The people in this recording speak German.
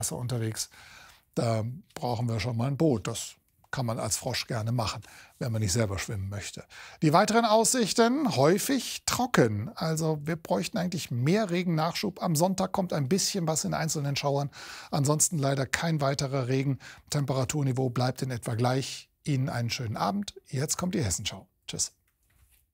Wasser unterwegs, da brauchen wir schon mal ein Boot. Das kann man als Frosch gerne machen, wenn man nicht selber schwimmen möchte. Die weiteren Aussichten, häufig trocken. Also wir bräuchten eigentlich mehr Regennachschub. Am Sonntag kommt ein bisschen was in einzelnen Schauern. Ansonsten leider kein weiterer Regen. Temperaturniveau bleibt in etwa gleich. Ihnen einen schönen Abend. Jetzt kommt die Hessenschau. Tschüss.